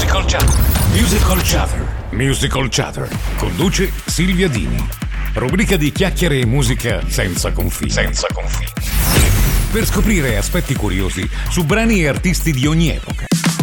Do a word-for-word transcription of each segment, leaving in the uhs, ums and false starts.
Musical Chatter. Musical Chatter. Musical Chatter. Conduce Silvia Dini. Rubrica di chiacchiere e musica senza confini. Senza confini. Per scoprire aspetti curiosi su brani e artisti di ogni epoca.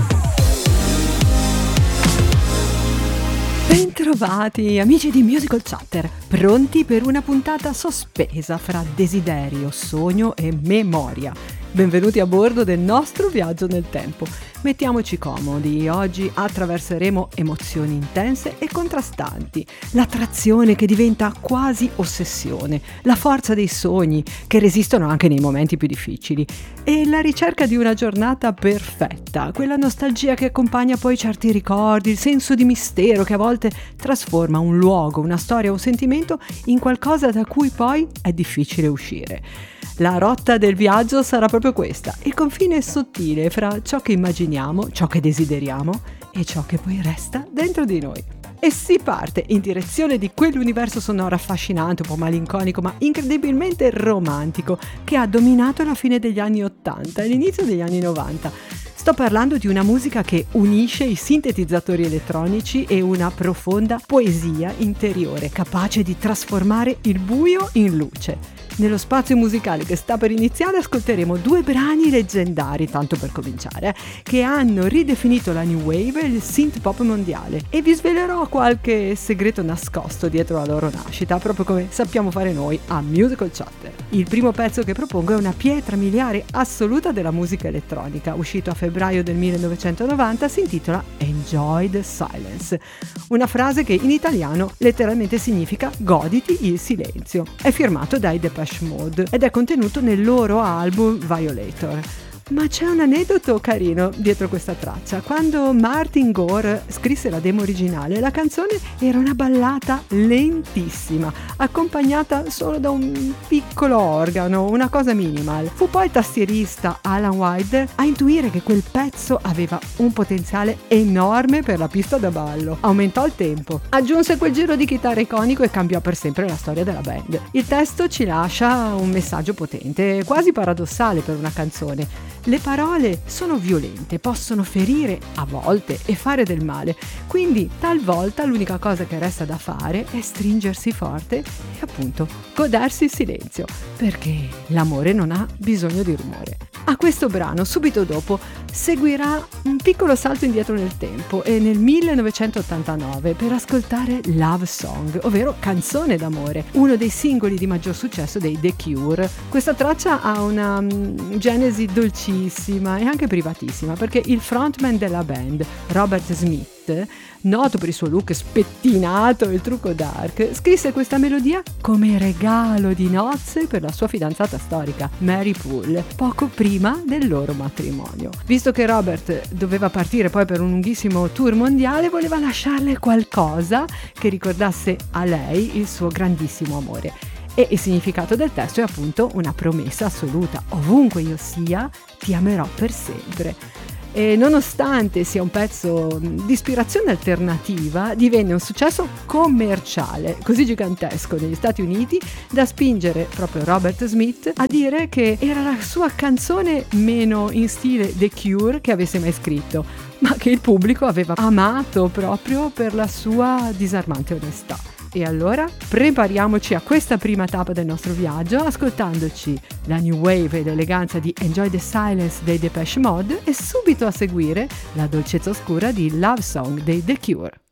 Bentrovati amici di Musical Chatter, pronti per una puntata sospesa fra desiderio, sogno e memoria. Benvenuti a bordo del nostro viaggio nel tempo. Mettiamoci comodi, oggi attraverseremo emozioni intense e contrastanti, l'attrazione che diventa quasi ossessione, la forza dei sogni che resistono anche nei momenti più difficili e la ricerca di una giornata perfetta, quella nostalgia che accompagna poi certi ricordi, il senso di mistero che a volte trasforma un luogo, una storia, un sentimento in qualcosa da cui poi è difficile uscire. La rotta del viaggio sarà proprio questa, il confine sottile fra ciò che immaginiamo, ciò che desideriamo e ciò che poi resta dentro di noi. E si parte in direzione di quell'universo sonoro affascinante, un po' malinconico ma incredibilmente romantico che ha dominato la fine degli anni ottanta e l'inizio degli anni novanta. Sto parlando di una musica che unisce i sintetizzatori elettronici e una profonda poesia interiore, capace di trasformare il buio in luce. Nello spazio musicale che sta per iniziare ascolteremo due brani leggendari, tanto per cominciare, che hanno ridefinito la New Wave e il synth pop mondiale e vi svelerò qualche segreto nascosto dietro la loro nascita, proprio come sappiamo fare noi a Musical Chatter. Il primo pezzo che propongo è una pietra miliare assoluta della musica elettronica, uscito a febbraio del millenovecentonovanta, si intitola Enjoy the Silence, una frase che in italiano letteralmente significa goditi il silenzio. È firmato dai Depeche Mode ed è contenuto nel loro album Violator. Ma c'è un aneddoto carino dietro questa traccia. Quando Martin Gore scrisse la demo originale, la canzone era una ballata lentissima, accompagnata solo da un piccolo organo, una cosa minimal. Fu poi il tastierista Alan Wilder a intuire che quel pezzo aveva un potenziale enorme per la pista da ballo. Aumentò il tempo, aggiunse quel giro di chitarra iconico e cambiò per sempre la storia della band. Il testo ci lascia un messaggio potente, quasi paradossale per una canzone. Le parole sono violente, possono ferire a volte e fare del male, quindi talvolta l'unica cosa che resta da fare è stringersi forte e appunto godersi il silenzio, perché l'amore non ha bisogno di rumore. A questo brano subito dopo seguirà un piccolo salto indietro nel tempo e nel millenovecentottantanove per ascoltare Love Song, ovvero Canzone d'amore, uno dei singoli di maggior successo dei The Cure. Questa traccia ha una um, genesi dolcissima e anche privatissima, perché il frontman della band, Robert Smith, noto per il suo look spettinato e il trucco dark, scrisse questa melodia come regalo di nozze per la sua fidanzata storica, Mary Poole, poco prima del loro matrimonio. Visto che Robert doveva partire poi per un lunghissimo tour mondiale, voleva lasciarle qualcosa che ricordasse a lei il suo grandissimo amore. E il significato del testo è appunto una promessa assoluta: ovunque io sia, ti amerò per sempre. E nonostante sia un pezzo di ispirazione alternativa, divenne un successo commerciale così gigantesco negli Stati Uniti da spingere proprio Robert Smith a dire che era la sua canzone meno in stile The Cure che avesse mai scritto, ma che il pubblico aveva amato proprio per la sua disarmante onestà. E allora prepariamoci a questa prima tappa del nostro viaggio ascoltandoci la new wave ed eleganza di Enjoy the Silence dei Depeche Mode e subito a seguire la dolcezza oscura di Love Song dei The Cure.